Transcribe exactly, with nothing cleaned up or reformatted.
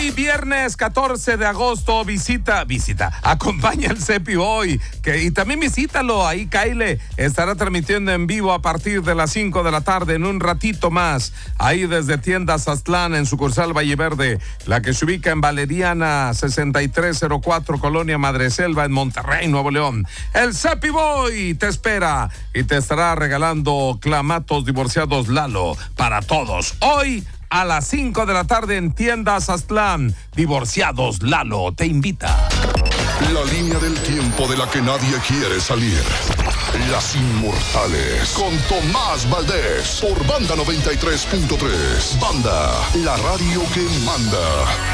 Hoy, viernes catorce de agosto, visita, visita, acompaña el Cepi Boy, que, y también visítalo, ahí Kyle estará transmitiendo en vivo a partir de las cinco de la tarde, en un ratito más, ahí desde Tiendas Aztlán, en sucursal Valle Verde, la que se ubica en Valeriana sesenta y tres cero cuatro, Colonia Madreselva, en Monterrey, Nuevo León. El Cepi Boy te espera y te estará regalando clamatos divorciados Lalo para todos. Hoy, a las cinco de la tarde en Tiendas Aztlán, Divorciados Lalo te invita. La línea del tiempo de la que nadie quiere salir. Las Inmortales con Tomás Valdés por Banda noventa y tres punto tres. Banda, la radio que manda.